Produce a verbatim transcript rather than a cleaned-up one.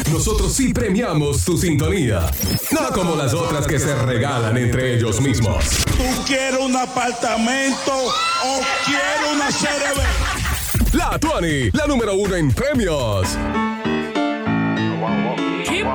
nosotros sí premiamos tu sintonía. No como las otras que se regalan entre ellos mismos. ¿Tú quieres un apartamento o quieres una C R B? La Tuani, la número uno en premios. Wow, wow.